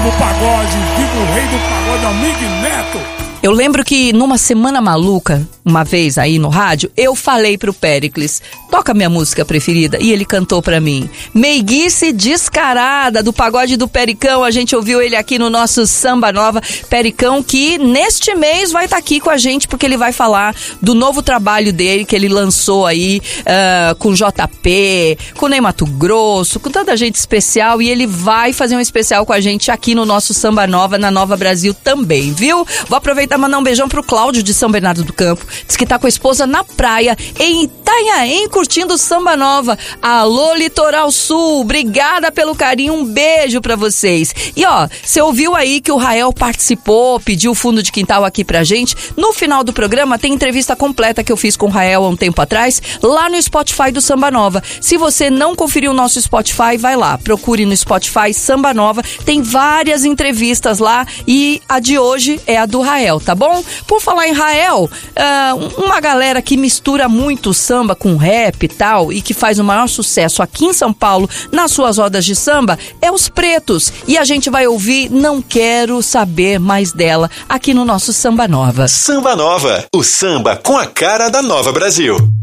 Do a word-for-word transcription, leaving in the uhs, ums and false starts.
do pagode, viva o rei do pagode, amigo Neto. Eu lembro que numa semana maluca, uma vez aí no rádio, eu falei pro Péricles, toca minha música preferida, e ele cantou pra mim. Meiguice Descarada, do pagode do Pericão, a gente ouviu ele aqui no nosso Samba Nova. Pericão que neste mês vai estar tá aqui com a gente, porque ele vai falar do novo trabalho dele, que ele lançou aí uh, com J P, com Ney Mato Grosso, com tanta gente especial, e ele vai fazer um especial com a gente aqui no nosso Samba Nova, na Nova Brasil também, viu? Vou aproveitar e mandar um beijão pro Cláudio de São Bernardo do Campo. Diz que tá com a esposa na praia, em Itanhaém, curtindo o Samba Nova. Alô, Litoral Sul, obrigada pelo carinho, um beijo pra vocês. E ó, você ouviu aí que o Rael participou, pediu o fundo de quintal aqui pra gente. No final do programa tem entrevista completa que eu fiz com o Rael há um tempo atrás, lá no Spotify do Samba Nova. Se você não conferiu o nosso Spotify, vai lá, procure no Spotify Samba Nova, tem várias entrevistas lá e a de hoje é a do Rael, tá bom? Por falar em Rael, uh, uma galera que mistura muito samba com rap e tal, e que faz o maior sucesso aqui em São Paulo, nas suas rodas de samba, é os Pretos. E a gente vai ouvir Não Quero Saber Mais Dela, aqui no nosso Samba Nova. Samba Nova, o samba com a cara da Nova Brasil.